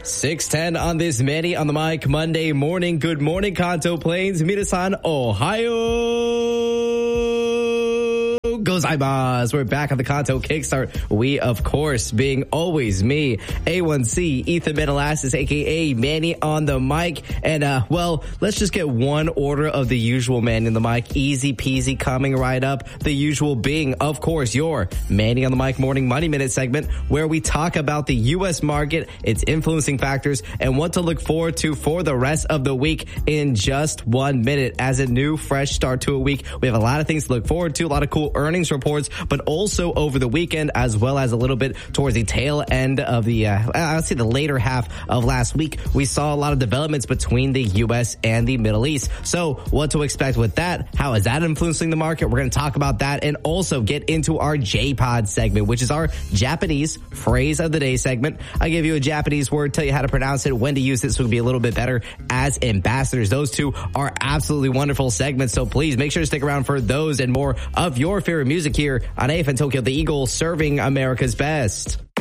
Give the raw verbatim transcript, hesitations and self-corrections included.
six ten on this Manny on the mic Monday morning. Good morning, Kanto Plains, Minasan, Ohio gozaimasu. We're back on the Kanto Kickstart. We, of course, being always me, A one C, Ethan Metalassis, a k a. Manny on the mic. And, uh, well, let's just get one order of the usual Manny on the mic. Easy peasy coming right up. The usual being, of course, your Manny on the mic morning money minute segment where we talk about the U S market, its influencing factors, and what to look forward to for the rest of the week in just one minute. As a new, fresh start to a week, we have a lot of things to look forward to, a lot of cool earnings reports, but also over the weekend, as well as a little bit towards the tail end of the, uh, I'll say the later half of last week, we saw a lot of developments between the U S and the Middle East. So what to expect with that? How is that influencing the market? We're going to talk about that and also get into our J-Pod segment, which is our Japanese phrase of the day segment. I give you a Japanese word, tell you how to pronounce it, when to use it, so we can be a little bit better as ambassadors. Those two are absolutely wonderful segments, so please make sure to stick around for those and more of your favorite music here on A F M Tokyo, the Eagle, serving America's best.